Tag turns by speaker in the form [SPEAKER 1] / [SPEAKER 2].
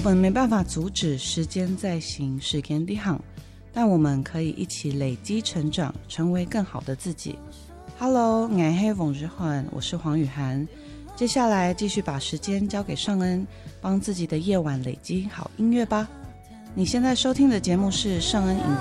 [SPEAKER 1] 们没办法阻止时间在行，时间在行，但我们可以一起累积成长，成为更好的自己。Hello， 我是王之焕，我是黄雨涵。接下来继续把时间交给尚恩，帮自己的夜晚累积好音乐吧。你现在收听的节目是尚恩影